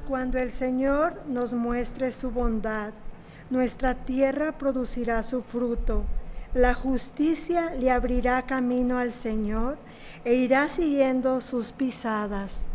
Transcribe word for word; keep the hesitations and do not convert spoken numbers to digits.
Cuando el Señor nos muestre su bondad, nuestra tierra producirá su fruto. La justicia le abrirá camino al Señor e irá siguiendo sus pisadas.